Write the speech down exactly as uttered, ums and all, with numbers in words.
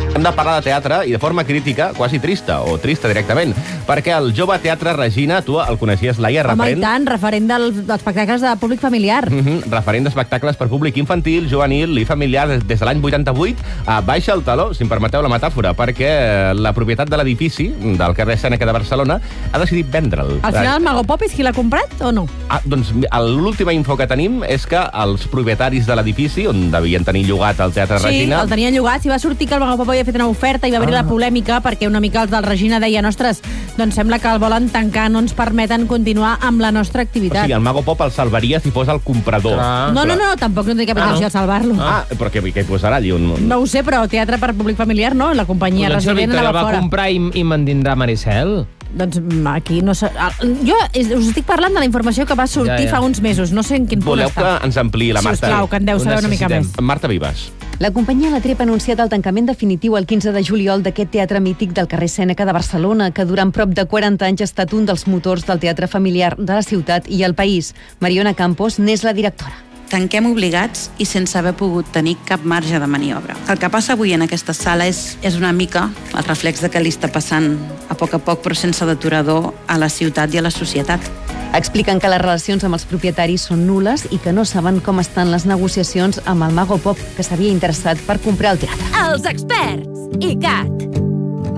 Hem de parlar de teatre i de forma crítica, quasi trista, o trista directament, perquè el Jove Teatre Regina, tu el coneixies, Laia, Home, referent... i tant, referent del, dels espectacles de públic familiar. Mm -hmm, referent d'espectacles per públic infantil, juvenil i familiar des, des de l'any vuitanta-vuit, a baixa el taló, si em permeteu la metàfora, perquè la propietat de l'edifici del carrer Sèneca de Barcelona ha decidit vendre'l. Al final el Mago Pop és qui l'ha comprat o no? Ah, doncs l'última info que tenim és que els propietaris de l'edifici, on devien tenir llogat el Teatre Sí, Regina... el tenien llogat. Si va sortir que el Mago Pop havia fet una oferta i va haver-hi ah. la polèmica perquè una mica els del Regina deien ostres, doncs sembla que el volen tancar, no ens permeten continuar amb la nostra activitat. O sigui, el Mago Pop el salvaria si fos el comprador. Ah. No, no, no, tampoc no té cap intenció de salvar-lo. Ah, però què, què hi posarà allí? Un... No ho sé, però teatre per públic familiar no, la companyia Potser resident anava va fora. comprar i, i me'n tindrà Maricel. Doncs aquí no sé... Jo us estic parlant de la informació que va sortir ja, ja. fa uns mesos. No sé en quin punt Voleu està. que ens ampliï la Marta? Sisplau, que en deu saber una mica més. Marta Vives. La companyia La Trep ha anunciat el tancament definitiu el quinze de juliol d'aquest teatre mític del carrer Sèneca de Barcelona, que durant prop de quaranta anys ha estat un dels motors del teatre familiar de la ciutat i el país. Mariona Campos n'és la directora. Tanquem obligats i sense haver pogut tenir cap marge de maniobra. El que passa avui en aquesta sala és, és una mica el reflex de què li està passant a poc a poc, però sense deturador, a la ciutat i a la societat. Expliquen que les relacions amb els propietaris són nules i que no saben com estan les negociacions amb el Mago Pop, que s'havia interessat per comprar el teatre. Els experts, I C A T.